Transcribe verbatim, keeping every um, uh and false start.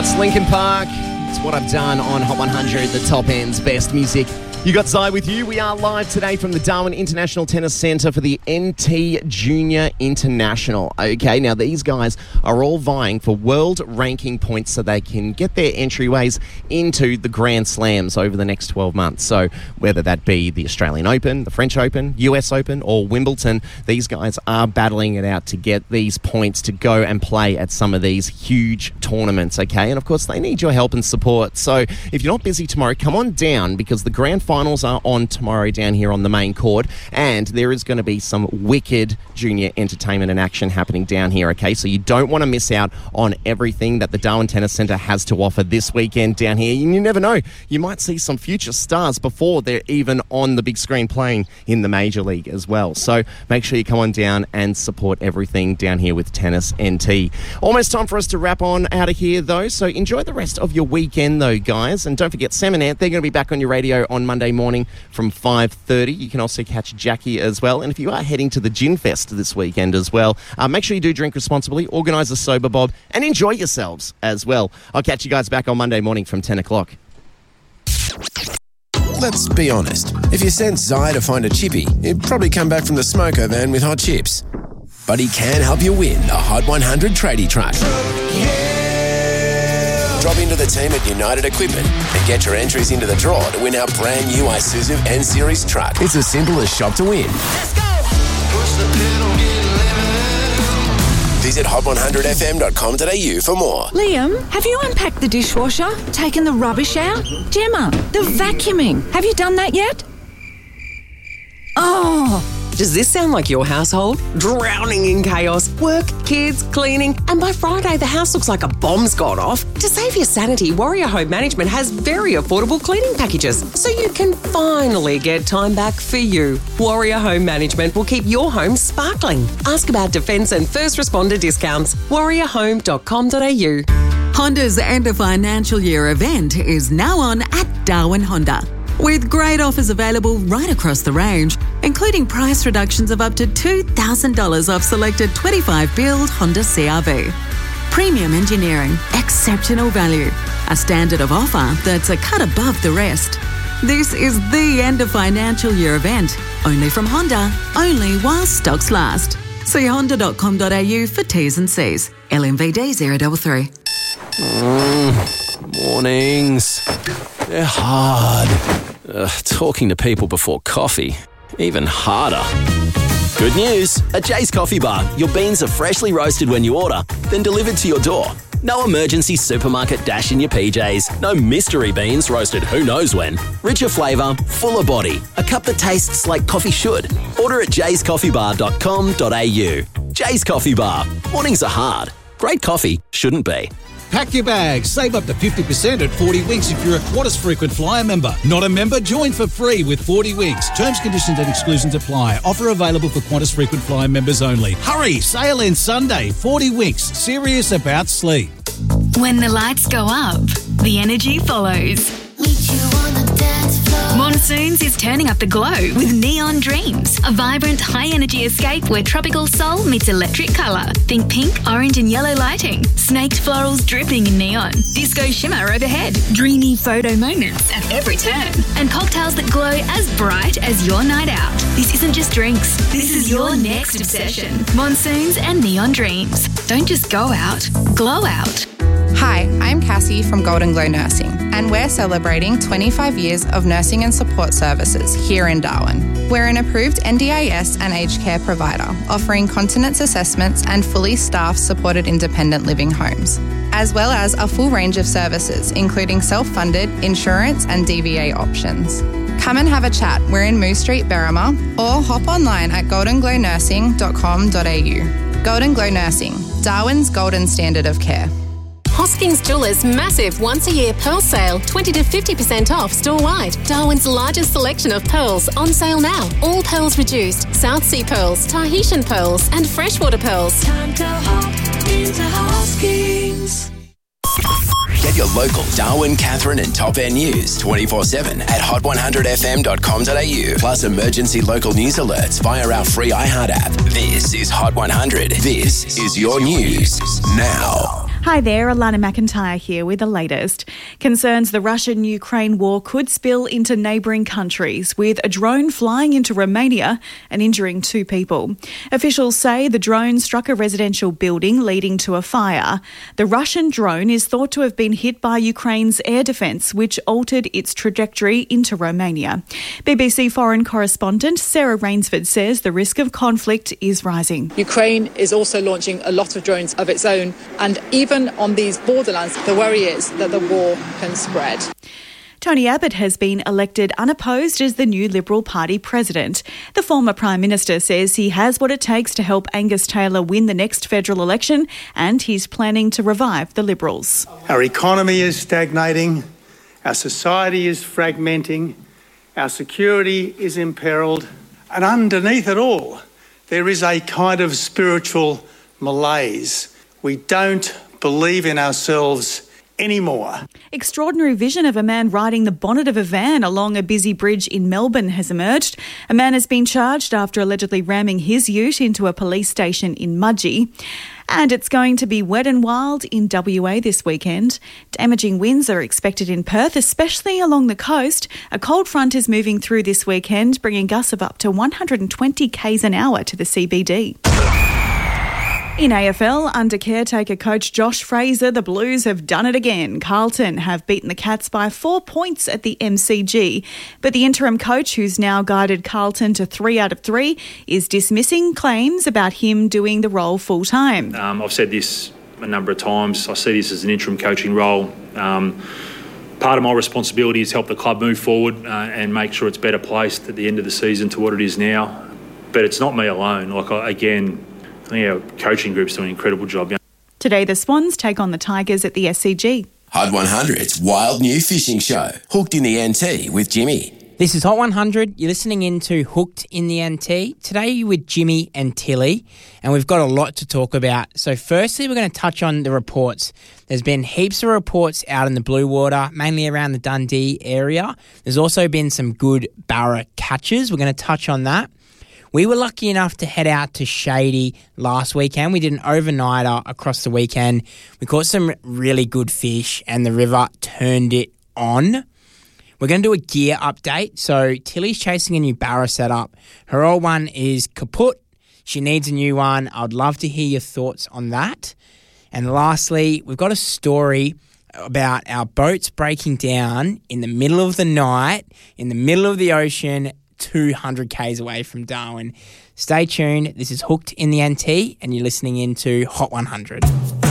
It's Linkin Park. It's what I've done on Hot one hundred, the top end's best music. You got Zai with you. We are live today from the Darwin International Tennis Centre for the N T Junior International. Okay, now these guys are all vying for world ranking points so they can get their entryways into the Grand Slams over the next twelve months. So whether that be the Australian Open, the French Open, U S Open or Wimbledon, these guys are battling it out to get these points to go and play at some of these huge tournaments, okay? And of course, they need your help and support. So if you're not busy tomorrow, come on down because the Grand Finals are on tomorrow down here on the main court, and there is going to be some wicked junior entertainment and action happening down here, okay? So you don't want to miss out on everything that the Darwin Tennis Centre has to offer this weekend down here. And you never know, you might see some future stars before they're even on the big screen playing in the Major League as well. So make sure you come on down and support everything down here with Tennis N T. Almost time for us to wrap on out of here, though, so enjoy the rest of your weekend, though, guys. And don't forget, Sam and Ant, they're going to be back on your radio on Monday morning from five thirty. You can also catch Jackie as well. And if you are heading to the Gin Fest this weekend as well, uh, make sure you do drink responsibly, organise a sober bob, and enjoy yourselves as well. I'll catch you guys back on Monday morning from ten o'clock. Let's be honest. If you sent Zai to find a chippy, he'd probably come back from the smoko van with hot chips. But he can help you win the Hot one hundred tradie truck. Drop into the team at United Equipment and get your entries into the draw to win our brand new Isuzu N-Series truck. It's as simple as shop to win. Let's go! Push the pedal, get living. Visit hot one hundred f m dot com dot a u for more. Liam, have you unpacked the dishwasher? Taken the rubbish out? Gemma, the vacuuming. Have you done that yet? Oh... Does this sound like your household? Drowning in chaos, work, kids, cleaning, and by Friday the house looks like a bomb's gone off? To save your sanity, Warrior Home Management has very affordable cleaning packages, so you can finally get time back for you. Warrior Home Management will keep your home sparkling. Ask about defence and first responder discounts. warrior home dot com dot a u. Honda's End of Financial Year event is now on at Darwin Honda, with great offers available right across the range, including price reductions of up to two thousand dollars off selected twenty-five build Honda C R V. Premium engineering, exceptional value, a standard of offer that's a cut above the rest. This is the End of Financial Year event, only from Honda, only while stocks last. See honda dot com dot a u for T's and C's. L M V D zero three three. Mm, mornings. They're hard. Uh, talking to people before coffee, even harder. Good news. At Jay's Coffee Bar, your beans are freshly roasted when you order, then delivered to your door. No emergency supermarket dash in your P Js. No mystery beans roasted who knows when. Richer flavour, fuller body. A cup that tastes like coffee should. Order at jays coffee bar dot com dot a u. Jay's Coffee Bar. Mornings are hard. Great coffee shouldn't be. Pack your bags. Save up to fifty percent at forty winks if you're a Qantas Frequent Flyer member. Not a member? Join for free with forty winks. Terms, conditions and exclusions apply. Offer available for Qantas Frequent Flyer members only. Hurry! Sale ends Sunday. forty winks. Serious about sleep. When the lights go up, the energy follows. Meet you on the dance floor. Monsoons is turning up the glow with Neon Dreams, a vibrant, high-energy escape where tropical soul meets electric colour. Think pink, orange and yellow lighting, snaked florals dripping in neon, disco shimmer overhead, dreamy photo moments at every turn, and cocktails that glow as bright as your night out. This isn't just drinks. This is your next obsession. Monsoons and Neon Dreams. Don't just go out, glow out. Hi, I'm Cassie from Golden Glow Nursing, and we're celebrating twenty-five years of nursing and support services here in Darwin. We're an approved N D I S and aged care provider, offering continence assessments and fully staffed supported independent living homes, as well as a full range of services, including self-funded, insurance and D V A options. Come and have a chat. We're in Moose Street, Berrima, or hop online at golden glow nursing dot com dot a u. Golden Glow Nursing, Darwin's golden standard of care. Hoskins Jewelers' massive once-a-year pearl sale, twenty to fifty percent off store-wide. Darwin's largest selection of pearls on sale now. All pearls reduced. South Sea pearls, Tahitian pearls and freshwater pearls. Time to hop into Hoskins. Get your local Darwin, Catherine and Top End news twenty-four seven at hot one hundred f m dot com dot a u. Plus emergency local news alerts via our free iHeart app. This is Hot one hundred. This is your news now. Hi there, Alana McIntyre here with the latest. Concerns the Russian-Ukraine war could spill into neighbouring countries, with a drone flying into Romania and injuring two people. Officials say the drone struck a residential building, leading to a fire. The Russian drone is thought to have been hit by Ukraine's air defence, which altered its trajectory into Romania. B B C foreign correspondent Sarah Rainsford says the risk of conflict is rising. Ukraine is also launching a lot of drones of its own, and even Even on these borderlands, the worry is that the war can spread. Tony Abbott has been elected unopposed as the new Liberal Party president. The former Prime Minister says he has what it takes to help Angus Taylor win the next federal election, and he's planning to revive the Liberals. Our economy is stagnating, our society is fragmenting, our security is imperilled, and underneath it all, there is a kind of spiritual malaise. We don't believe in ourselves anymore. Extraordinary vision of a man riding the bonnet of a van along a busy bridge in Melbourne has emerged. A man has been charged after allegedly ramming his ute into a police station in Mudgee. And it's going to be wet and wild in W A this weekend. Damaging winds are expected in Perth, especially along the coast. A cold front is moving through this weekend, bringing gusts of up to one hundred twenty kays an hour to the C B D. In A F L, under caretaker coach Josh Fraser, the Blues have done it again. Carlton have beaten the Cats by four points at the M C G. But the interim coach, who's now guided Carlton to three out of three, is dismissing claims about him doing the role full-time. Um, I've said this a number of times. I see this as an interim coaching role. Um, part of my responsibility is help the club move forward uh, and make sure it's better placed at the end of the season to what it is now. But it's not me alone. Like, I, again... I think our coaching group's doing an incredible job. Today, the Swans take on the Tigers at the S C G. Hot one hundred's wild new fishing show, Hooked in the N T with Jimmy. This is Hot one hundred. You're listening into Hooked in the N T. Today with Jimmy and Tilly, and we've got a lot to talk about. So firstly, we're going to touch on the reports. There's been heaps of reports out in the blue water, mainly around the Dundee area. There's also been some good barra catches. We're going to touch on that. We were lucky enough to head out to Shady last weekend. We did an overnighter across the weekend. We caught some really good fish and the river turned it on. We're going to do a gear update. So Tilly's chasing a new barra setup. Her old one is kaput. She needs a new one. I'd love to hear your thoughts on that. And lastly, we've got a story about our boats breaking down in the middle of the night, in the middle of the ocean, two hundred kays away from Darwin. Stay tuned. This is Hooked in the N T, and you're listening into Hot one hundred.